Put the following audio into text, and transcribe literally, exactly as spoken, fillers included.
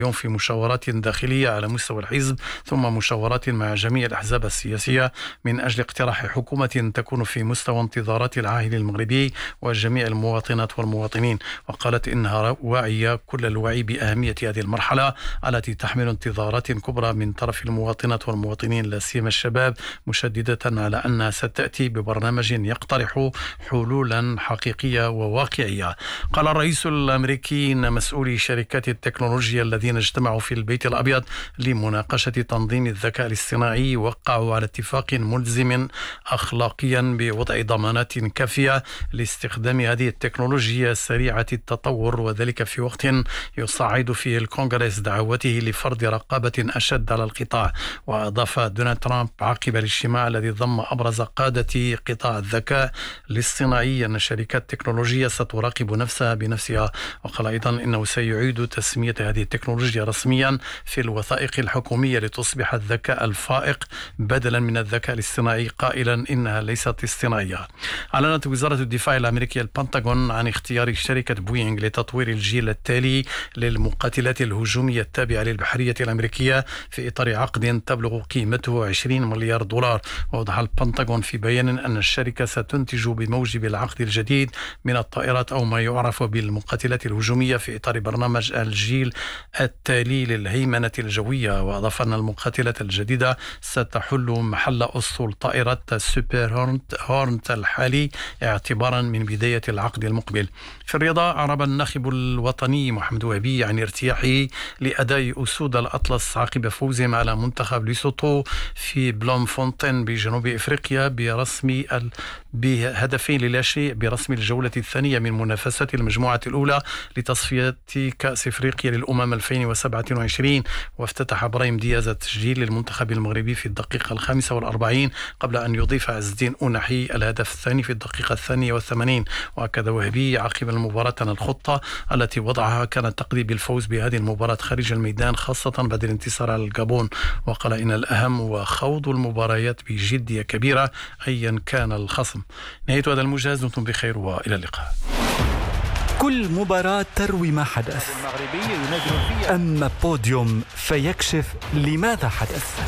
اليوم في مشاورات داخلية على مستوى الحزب ثم مشاورات مع جميع الأحزاب السياسية من أجل اقتراح حكومة تكون في مستوى انتظارات العاهل المغربي وجميع المواطنات والمواطنين. وقالت إنها واعية كل الوعي بأهمية هذه المرحلة التي تحمل انتظارات كبرى من طرف المواطنات والمواطنين لا سيما الشباب، مشددة على أنها ستأتي ببرنامج يقترح حلولا حقيقية وواقعية. قال الرئيس الأمريكي إن مسؤولي شركات التكنولوجيا الذين اجتمعوا في البيت الأبيض لمناقشة تنظيم الذكاء الاصطناعي وقعوا على اتفاق ملزم أخلاقيا بوضع ضمانات كافية لاستخدام هذه التكنولوجيا سريعة التطور، وذلك في وقت يصعد فيه الكونغرس دعوته لفرض رقابة أشد على القطاع. وأضاف دونالد ترامب عقب الاجتماع الذي ضم أبرز قادة قطاع الذكاء الاصطناعي أن شركات التكنولوجيا ستراقب نفسها بنفسها. وقال أيضا إنه سيعيد تسمية هذه التكنولوجيا رسميا في الوثائق الحكومية لتصبح الذكاء الفائق بدلا من الذكاء الاصطناعي، قائلا إنها ليست اصطناعية. أعلنت وزارة الدفاع الأمريكية البنتاغون عن اختيار شركة بوينغ لتطوير الجيل التالي للمقاتلات الهجومية التابعة للبحرية الأمريكية في إطار عقد تبلغ قيمته عشرين مليار دولار. ووضح البنتاغون في بيان أن الشركة ستنتج بموجب العقد الجديد من الطائرات أو ما يعرف بالمقاتلات الهجومية في إطار برنامج الجيل التالي للهيمنة الجوية. وأضاف أن المقاتلات الجديدة ستحل محل أسطول طائرة سوبر هورنت الحالي اعتبارا من بداية العقد المقبل. في الرياضة، أعرب الناخب الوطني محمد وهبي عن ارتياحه لأداء أسود الأطلس عقب فوزهم على منتخب ليسوتو في بلوم فونتين بجنوب إفريقيا برسم بهدفين للا شيء برسم الجولة الثانية من منافسات المجموعة الأولى لتصفية كأس إفريقيا للأمم ألفين وسبعة وعشرين. وافتتح برايم دياز التسجيل للمنتخب المغربي في الدقيقة الخامسة والأربعين قبل أن يضيف عز الدين أونحي الهدف الثاني في الدقيقة الثانية والثمانين. وأكد وهبي عقب المباراة أن الخطة التي وضعها كانت تقضي بالفوز بهذه المباراة خارج الميدان، خاصة بعد الانتصار على الجابون. وقال إن الأهم هو خوض المباريات بجدية كبيرة أيا كان الخصم. نهاية هذا الموجز، دمتم بخير وإلى اللقاء. كل مباراة تروي ما حدث، أما بوديوم فيكشف لماذا حدث.